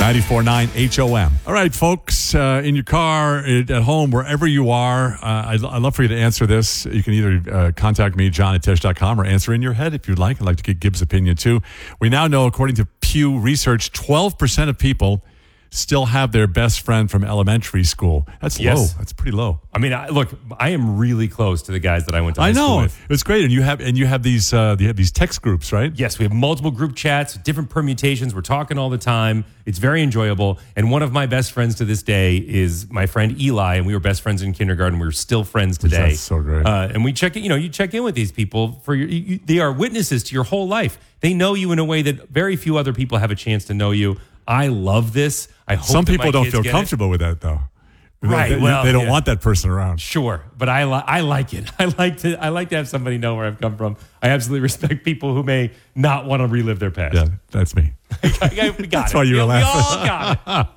94.9 HOM. All right, folks, in your car, at home, wherever you are, I'd love for you to answer this. You can either contact me, john@tesh.com, or answer in your head if you'd like. I'd like to get Gibbs' opinion, too. We now know, according to Pew Research, 12% of people still have their best friend from elementary school. That's low. That's pretty low. I mean, look, I am really close to the guys that I went to high school with. It's great, and you have these text groups, right? Yes, we have multiple group chats, different permutations. We're talking all the time. It's very enjoyable. And one of my best friends to this day is my friend Eli, and we were best friends in kindergarten. We're still friends today. That's so great. And we check it. You check in with these people for they are witnesses to your whole life. They know you in a way that very few other people have a chance to know you. I love this. I hope some people don't feel comfortable with that, though. Right. They don't want that person around. Sure, but I like it. I like to have somebody know where I've come from. I absolutely respect people who may not want to relive their past. Yeah, that's me. We got That's it. why you were laughing. We all got it.